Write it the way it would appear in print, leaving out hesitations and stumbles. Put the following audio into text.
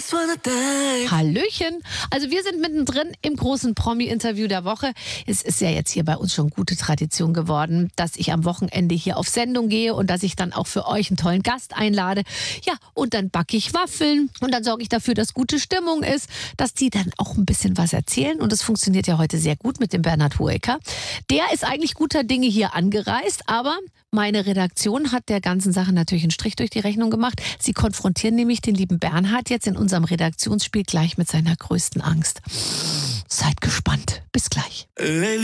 Hallöchen. Also wir sind mittendrin im großen Promi-Interview der Woche. Es ist ja jetzt hier bei uns schon gute Tradition geworden, dass ich am Wochenende hier auf Sendung gehe und dass ich dann auch für euch einen tollen Gast einlade. Ja, und dann backe ich Waffeln und dann sorge ich dafür, dass gute Stimmung ist, dass die dann auch ein bisschen was erzählen. Und das funktioniert ja heute sehr gut mit dem Bernhard Hoeker. Der ist eigentlich guter Dinge hier angereist, aber meine Redaktion hat der ganzen Sache natürlich einen Strich durch die Rechnung gemacht. Sie konfrontieren nämlich den lieben Bernhard jetzt in unserem Redaktionsspiel gleich mit seiner größten Angst. Seid gespannt. Bis gleich.